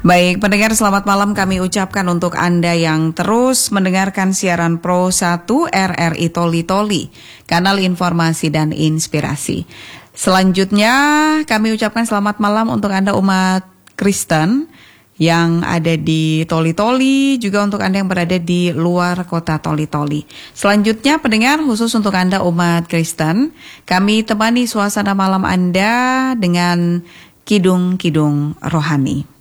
Baik, pendengar selamat malam kami ucapkan untuk Anda yang terus mendengarkan siaran Pro 1 RRI Toli Toli, kanal informasi dan inspirasi. Selanjutnya kami ucapkan selamat malam untuk Anda umat Kristen yang ada di Toli Toli, juga untuk Anda yang berada di luar kota Toli Toli. Selanjutnya pendengar, khusus untuk Anda umat Kristen, kami temani suasana malam Anda dengan kidung-kidung rohani.